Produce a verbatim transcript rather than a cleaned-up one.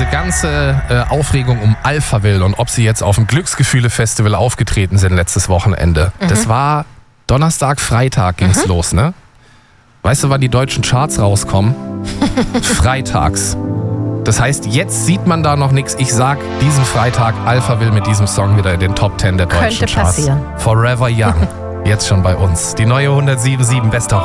diese ganze äh, Aufregung um Alphaville und ob sie jetzt auf dem Glücksgefühle-Festival aufgetreten sind letztes Wochenende. Mhm. Das war Donnerstag, Freitag ging's mhm. los, ne? Weißt du, wann die deutschen Charts rauskommen? Freitags. Das heißt, jetzt sieht man da noch nichts. Ich sag, diesen Freitag Alphaville mit diesem Song wieder in den Top Ten der deutschen Könnte Charts. passieren. Forever Young. Jetzt schon bei uns. Die neue hundertsieben Komma sieben bester